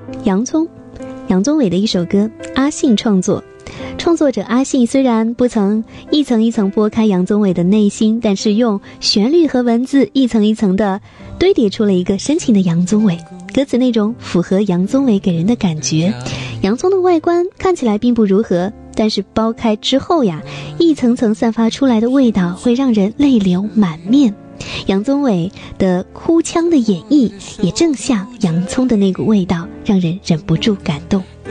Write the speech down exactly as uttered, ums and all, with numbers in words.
洋葱，杨宗纬的一首歌，阿信创作。创作者阿信虽然不曾一层一层剥开杨宗纬的内心，但是用旋律和文字一层一层的堆叠出了一个深情的杨宗纬。歌词那种符合杨宗纬给人的感觉，洋葱的外观看起来并不如何，但是剥开之后呀，一层层散发出来的味道会让人泪流满面。杨宗纬的哭腔的演绎也正像洋葱的那股味道，让人忍不住感动。